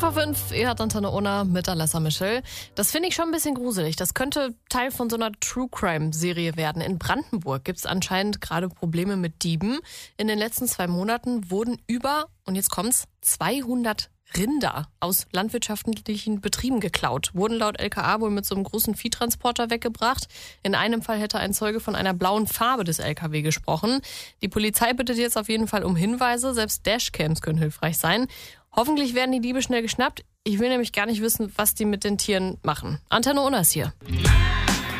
Vor 5, ihr hört Antenne Unna mit Alessa Michel. Das finde ich schon ein bisschen gruselig. Das könnte Teil von so einer True-Crime-Serie werden. In Brandenburg gibt es anscheinend gerade Probleme mit Dieben. In den letzten 2 Monaten wurden und jetzt kommt's, 200 Rinder aus landwirtschaftlichen Betrieben geklaut. Wurden laut LKA wohl mit so einem großen Viehtransporter weggebracht. In einem Fall hätte ein Zeuge von einer blauen Farbe des LKW gesprochen. Die Polizei bittet jetzt auf jeden Fall um Hinweise. Selbst Dashcams können hilfreich sein. Hoffentlich werden die Diebe schnell geschnappt. Ich will nämlich gar nicht wissen, was die mit den Tieren machen. Antenne Unna ist hier.